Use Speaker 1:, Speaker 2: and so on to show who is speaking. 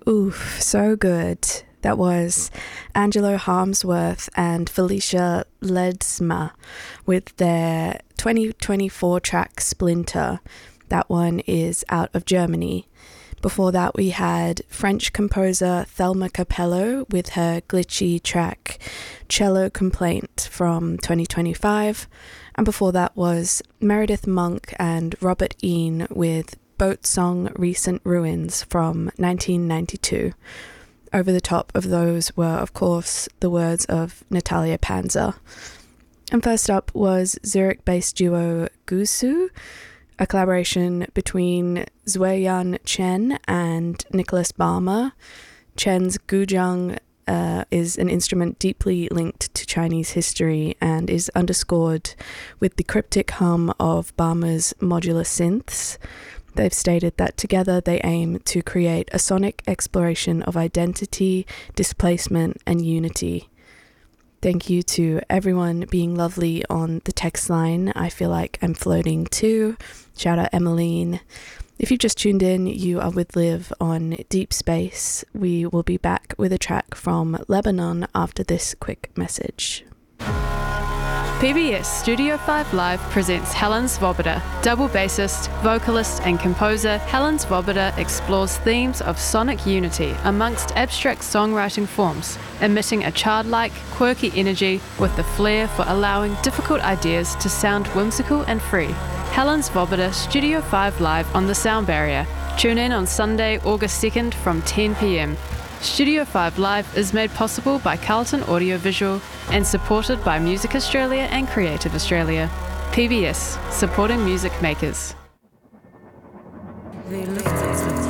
Speaker 1: Oof, so good. That was Angelo Harmsworth and Felicia Ledesma with their 2024 track Splinter. That one is out of Germany. Before that, we had French composer Thelma Capello with her glitchy track Cello Complaint from 2025. And before that was Meredith Monk and Robert Ian with Boat Song Recent Ruins from 1992. Over the top of those were, of course, the words of Natalia Panzer. And first up was Zurich-based duo Gusu, a collaboration between Zueyan Chen and Nicholas Balmer. Chen's guzheng is an instrument deeply linked to Chinese history and is underscored with the cryptic hum of Balmer's modular synths. They've stated that together they aim to create a sonic exploration of identity, displacement, and unity. Thank you to everyone being lovely on the text line. I feel like I'm floating too. Shout out Emmeline. If you've just tuned in, you are with Liv on Deep Space. We will be back with a track from Lebanon after this quick message.
Speaker 2: PBS Studio 5 Live presents Helen Svoboda. Double bassist, vocalist and composer Helen Svoboda explores themes of sonic unity amongst abstract songwriting forms, emitting a childlike, quirky energy with the flair for allowing difficult ideas to sound whimsical and free. Helen Svoboda Studio 5 Live on the Sound Barrier. Tune in on Sunday, August 2nd from 10 p.m. Studio 5 Live is made possible by Carlton Audiovisual and supported by Music Australia and Creative Australia. PBS, supporting music makers.
Speaker 3: They lifted